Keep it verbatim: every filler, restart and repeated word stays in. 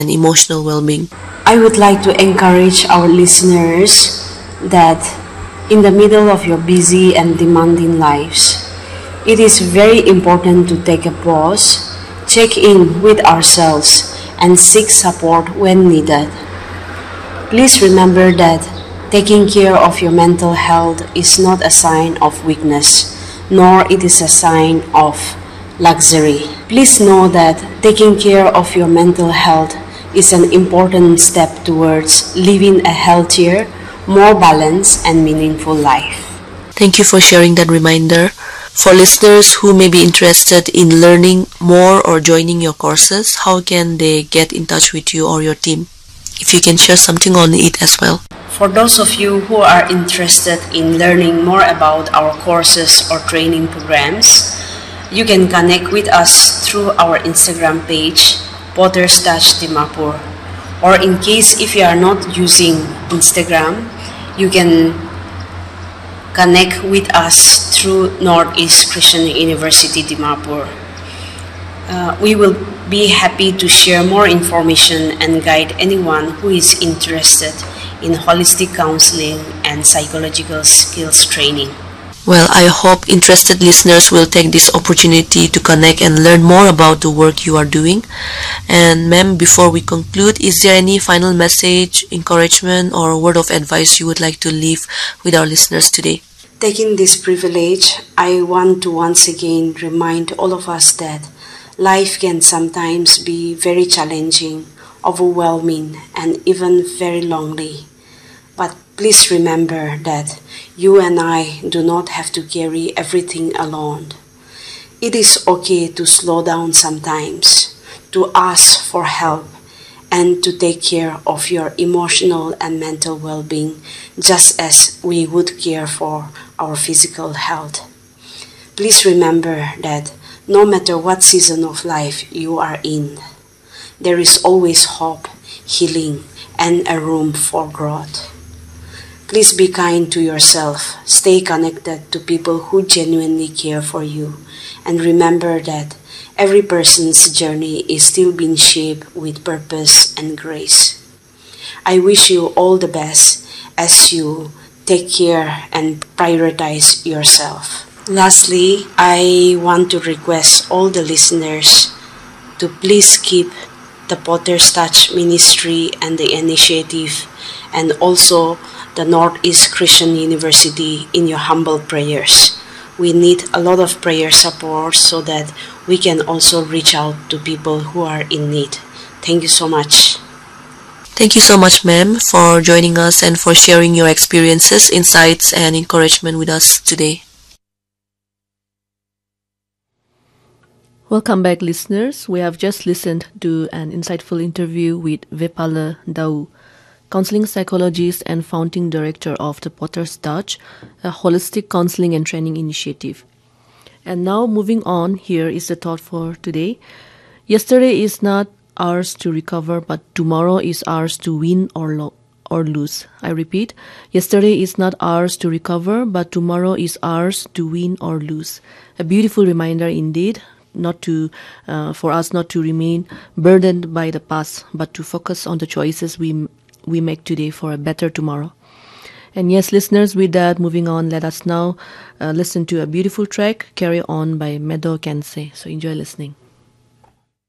and emotional well-being. I would like to encourage our listeners that in the middle of your busy and demanding lives, it is very important to take a pause, check in with ourselves, and seek support when needed. Please remember that taking care of your mental health is not a sign of weakness, nor it is a sign of luxury. Please know that taking care of your mental health is an important step towards living a healthier, more balanced, and meaningful life. Thank you for sharing that reminder. For listeners who may be interested in learning more or joining your courses, how can they get in touch with you or your team? If you can share something on it as well. For those of you who are interested in learning more about our courses or training programs, you can connect with us through our Instagram page, Potter's Touch Dimapur. Or in case if you are not using Instagram, you can connect with us through Northeast Christian University Dimapur. Uh, we will be happy to share more information and guide anyone who is interested in holistic counseling and psychological skills training. Well, I hope interested listeners will take this opportunity to connect and learn more about the work you are doing. And ma'am, before we conclude, is there any final message, encouragement, or word of advice you would like to leave with our listeners today? Taking this privilege, I want to once again remind all of us that life can sometimes be very challenging, overwhelming, and even very lonely. But please remember that you and I do not have to carry everything alone. It is okay to slow down sometimes, to ask for help, and to take care of your emotional and mental well-being just as we would care for our physical health. Please remember that no matter what season of life you are in, there is always hope, healing, and a room for growth. Please be kind to yourself, stay connected to people who genuinely care for you, and remember that every person's journey is still being shaped with purpose and grace. I wish you all the best as you take care and prioritize yourself. Lastly, I want to request all the listeners to please keep the Potter's Touch Ministry and the initiative and also the Northeast Christian University in your humble prayers. We need a lot of prayer support so that we can also reach out to people who are in need. Thank you so much. Thank you so much, ma'am, for joining us and for sharing your experiences, insights, and encouragement with us today. Welcome back, listeners. We have just listened to an insightful interview with Vepala Dau, counseling psychologist and founding director of the Potter's Touch, a holistic counseling and training initiative. And now moving on, here is the thought for today. Yesterday is not ours to recover, but tomorrow is ours to win or lo- or lose. I repeat, yesterday is not ours to recover, but tomorrow is ours to win or lose. A beautiful reminder indeed, not to uh, for us not to remain burdened by the past, but to focus on the choices we we make today for a better tomorrow. And yes, listeners, with that, moving on, let us now uh, listen to a beautiful track, Carry On by Meadow Kensei. So enjoy listening.